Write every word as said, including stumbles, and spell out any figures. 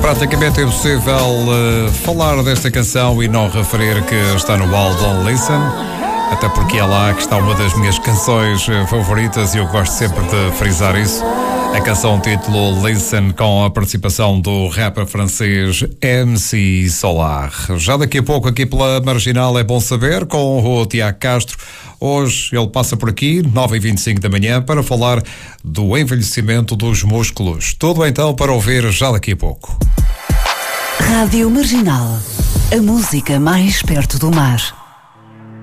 Praticamente é impossível uh, falar desta canção e não referir que está no álbum Listen, até porque é lá que está uma das minhas canções uh, favoritas e eu gosto sempre de frisar isso. A canção título Listen, com a participação do rapper francês M C Solar. Já daqui a pouco aqui pela Marginal é bom saber, com o Tiago Castro. Hoje ele passa por aqui, nove e vinte e cinco da manhã, para falar do envelhecimento dos músculos. Tudo então para ouvir já daqui a pouco. Rádio Marginal, a música mais perto do mar.